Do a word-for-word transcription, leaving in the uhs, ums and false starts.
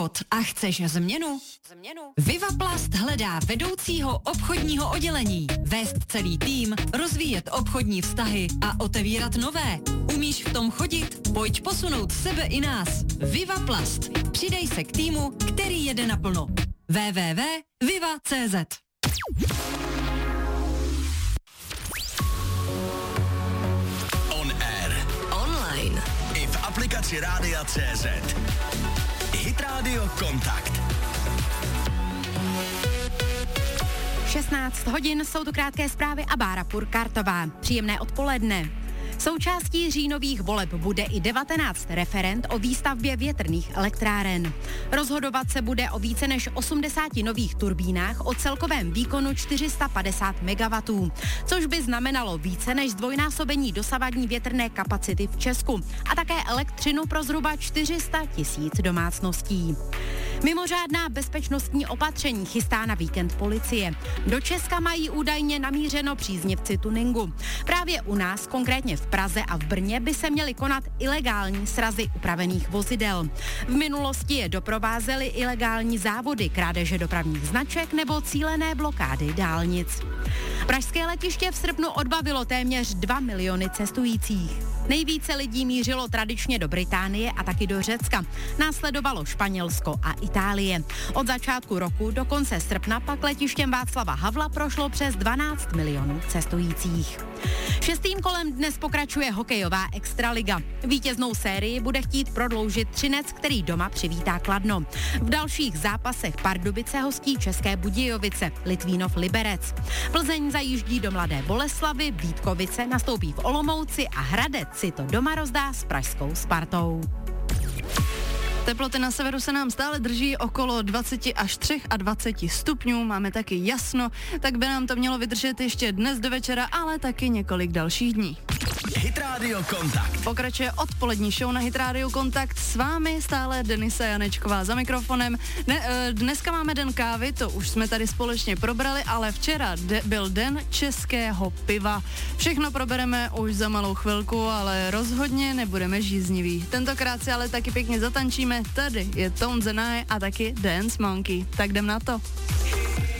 obchod a chceš změnu? Změnu? Vivaplast hledá vedoucího obchodního oddělení, vést celý tým, rozvíjet obchodní vztahy a otevírat nové. Umíš v tom chodit? Pojď posunout sebe i nás. Vivaplast. Přidej se k týmu, který jede naplno. w w w tečka viva tečka c z On air. Online. I v aplikaci Rádia C Z. Hit Radio Kontakt. šestnáct hodin, jsou tu krátké zprávy a Bára Purkartová. Příjemné odpoledne. Součástí říjnových voleb bude i devatenáct referend o výstavbě větrných elektráren. Rozhodovat se bude o více než osmdesáti nových turbínách o celkovém výkonu čtyři sta padesát megawattů, což by znamenalo více než zdvojnásobení dosavadní větrné kapacity v Česku a také elektřinu pro zhruba čtyři sta tisíc domácností. Mimořádná bezpečnostní opatření chystá na víkend policie. Do Česka mají údajně namířeno příznivci tuningu. Právě u nás, konkrétně v Praze a v Brně, by se měly konat ilegální srazy upravených vozidel. V minulosti je doprovázely ilegální závody, krádeže dopravních značek nebo cílené blokády dálnic. Pražské letiště v srpnu odbavilo téměř dva miliony cestujících. Nejvíce lidí mířilo tradičně do Británie a taky do Řecka. Následovalo Španělsko a Itálie. Od začátku roku do konce srpna pak letištěm Václava Havla prošlo přes dvanáct milionů cestujících. Šestým kolem dnes pokračuje hokejová extraliga. Vítěznou sérii bude chtít prodloužit Třinec, který doma přivítá Kladno. V dalších zápasech Pardubice hostí České Budějovice, Litvínov Liberec. Plzeň zajíždí do Mladé Boleslavi, Vítkovice nastoupí v Olomouci a Hradec si to doma rozdá s pražskou Spartou. Teploty na severu se nám stále drží okolo dvacet až dvacet tři stupňů, máme taky jasno, tak by nám to mělo vydržet ještě dnes do večera, ale taky několik dalších dní. Hit Radio Kontakt. Pokračuje odpolední show na Hit Radio Kontakt, s vámi stále Denisa Janečková za mikrofonem. Ne, dneska máme den kávy, to už jsme tady společně probrali, ale včera de, byl den českého piva. Všechno probereme už za malou chvilku, ale rozhodně nebudeme žízniví. Tentokrát si ale taky pěkně zatančíme, tady je Tones and I a taky Dance Monkey. Tak jdem na to.